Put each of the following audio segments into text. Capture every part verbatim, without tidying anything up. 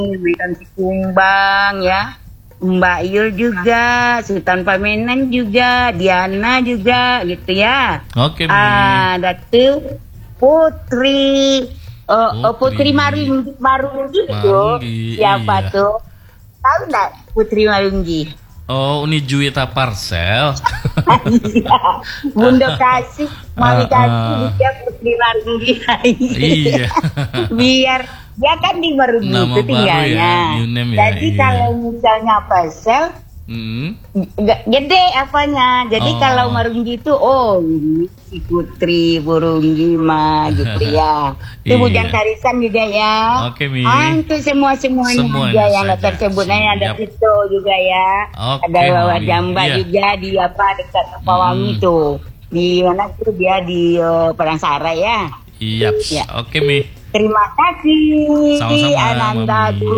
Witan Kumbang ya, Mbak Yul juga, Sultan Pamenan juga, Diana juga gitu ya. Oke, Mi. Ah, Datu Putri uh, uh, Putri Putri. Marunggi Marunggi itu Marunggi, siapa iya. tuh? Tahu nggak Putri Marunggi? Oh, ini Juwita Parcel. Iya, Bunda kasih, mami Ah, kasih ah. dia Putri Marunggi. Iya. Biar dia kan di Marunggi Nama itu baru tinggalnya. ya, new name ya, Jadi iya. kalau misalnya Parcel Hmm. G- gede apanya. Jadi Oh. kalau Marunggi itu oh ini si Putri Burunggi mah gitu ya. Itu Iya. Bujang Karisan juga ya. Oke, Mi. Itu semua semuanya Semuanya juga yang saja. tersebut. Nah, ada Siap. Vito juga ya. Oke, Ada Wawa Mami. Jamba Iya. juga di apa dekat Pawangi Hmm. tuh. Di mana tuh dia di uh, Perangsara ya. Iya. Ya. Oke, Mi. Terima kasih Sama-sama, Anandaku.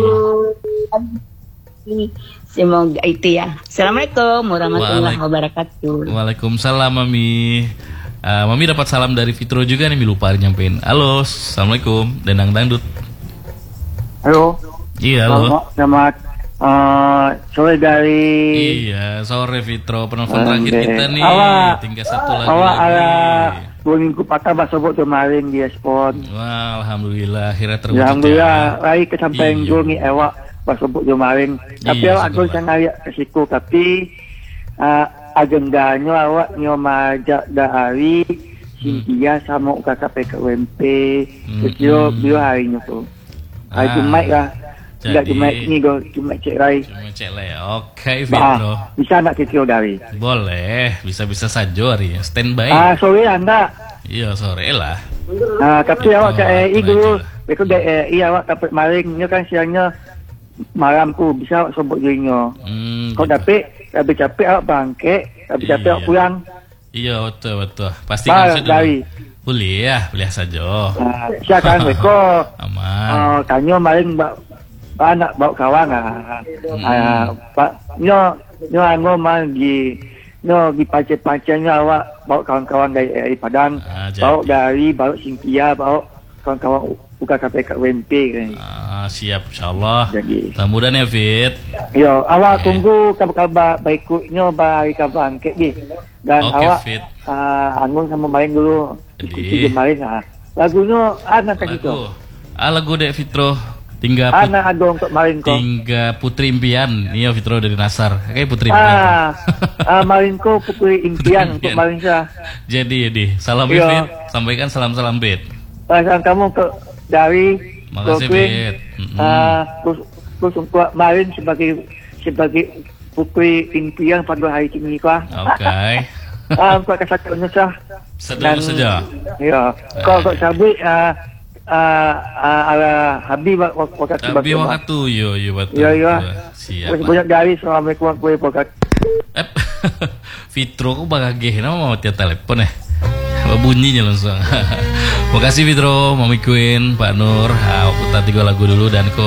Semoga itu ya. Assalamualaikum warahmatullahi Waalaikum- wabarakatuh. Waalaikumsalam, Mami. Ah, Mami dapat salam dari Fitro juga nih, Mi, lupa nyampein. Halo, Assalamualaikum, Dendang Dangdut. Halo, Iya, halo. selamat, selamat uh, sore dari Iya, sore Fitro, penelpon Eh, terakhir deh. kita nih. Awak- Tinggal satu lagi. awak lagi. ala dua minggu patah bahasa sebut kemarin di sport. Wah, alhamdulillah akhirnya terwujud. Alhamdulillah, ya. lagi kesampaian Iya. gue ni awak bahasa sebut kemarin. Tapi Iya, awak aku syukurlah. sangat lihat ke siku. Tapi uh, agendanya awak ni majak dari Cynthia sama U K K P K U M P. Hmm. Terus dia, dia harinya tu. Hari Ah, Jumat lah. Tidak jadi- Jumat ni, go Jumat Cik Rai. Cuma cek lah ya. Oke, Fitro. Ah, bisa nak kecil dari. Boleh, bisa-bisa saja hari ya. Standby. Ah, sore anda. Iya, sore lah. Ah, tapi Oh, awak ke A I tenang dulu. je. Betul dari A I awak dapat maring. Ni kan siangnya malam tu bisa awak sebut dirinya. Hmm, Kau gitu. dapat, habis capek awak bangkit, habis capek awak Iya. pulang. Iya, betul betul. Bah, Pastikan saya dulu. dari. Boleh ya, boleh saja. Ah, silakan mereka. Aman. Ah, tanya maring bak anak bawa kawan ah. Ah, pak nyo nyo anu man di nyo di pancen-pancennya awak bawa kawan-kawan dari A I Padang, Ah, jadi. bawa dari bawa Cynthia, bawa kawan-kawan U K K P K U M P kan. Ah, siap, insyaallah. Jadi Mudah-mudahan ya, Fit. yo awak Oke. tunggu kabar-kabar berikutnya bagi kabar angket ni. Dan Oke, awak Fit. ah, Angun sama main dulu ikuti Jadi. kemarin ah. Lagunya anak kan itu. Lagu. Ah, lagu Dek Fitro. Tinggal put- Anak ada untuk main kau. tinggal Putri Impian. Iya, Fitro dari Nasar. Kayak Putri Impian. Ah, ah main kau putri impian untuk Impian. main saya. Jadi, jadi. Salam Iya. ya, Fit. Sampaikan salam-salam, Fit. Perasaan kamu ke dari Makasih, Queen, Fit. Mm-mm. ah, terus terus untuk main sebagai sebagai putri impian pada hari ini kau. Oke. Ah, kau kesatuan sah. Sedang saja. Ya, kau kau sabit ah ah ah ala Habib waktu Tapi waktu yo yo betul. Ya ya. Siap. Terus banyak dari Assalamualaikum warahmatullahi wabarakatuh. Eh, Fitro kok bagage nama mau tiap telepon ya. Bunyinya langsung. Makasih Fitro, Mami Queen, Pak Nur. Aku tadi gue lagu dulu dan ko